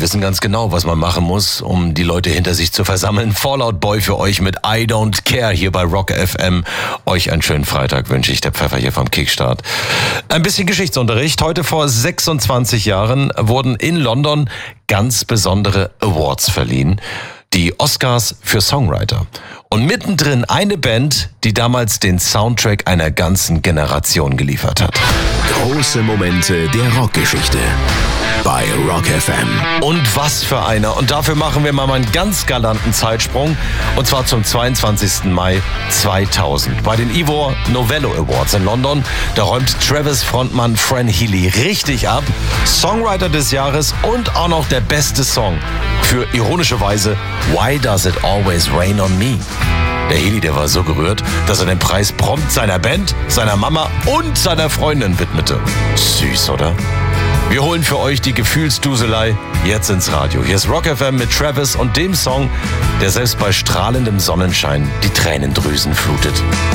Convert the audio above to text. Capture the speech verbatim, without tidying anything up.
die wissen ganz genau, was man machen muss, um die Leute hinter sich zu versammeln. Fall Out Boy für euch mit I Don't Care hier bei Rock F M. Euch einen schönen Freitag wünsche ich, der Pfeffer hier vom Kickstart. Ein bisschen Geschichtsunterricht. Heute vor sechsundzwanzig Jahren wurden in London ganz besondere Awards verliehen. Die Oscars für Songwriter. Und mittendrin eine Band, die damals den Soundtrack einer ganzen Generation geliefert hat. Große Momente der Rockgeschichte bei Rock F M. Und was für einer. Und dafür machen wir mal einen ganz galanten Zeitsprung. Und zwar zum zweiundzwanzigsten Mai zweitausend. Bei den Ivor Novello Awards in London. Da räumt Travis-Frontmann Fran Healy richtig ab. Songwriter des Jahres und auch noch der beste Song. Für ironischerweise Why Does It Always Rain on Me? Der Healy, der war so gerührt, dass er den Preis prompt seiner Band, seiner Mama und seiner Freundin widmete. Süß, oder? Wir holen für euch die Gefühlsduselei jetzt ins Radio. Hier ist Rock F M mit Travis und dem Song, der selbst bei strahlendem Sonnenschein die Tränendrüsen flutet.